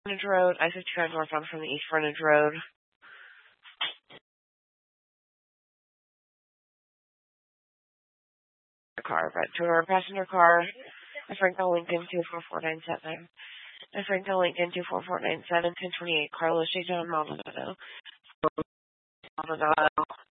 Frontage Road, I-55 northbound from the East Frontage Road. Car, but to our passenger car, a Franco Lincoln 24497. A Franco Lincoln 24497, 1028, Carlos J. John Maldonado. Maldonado.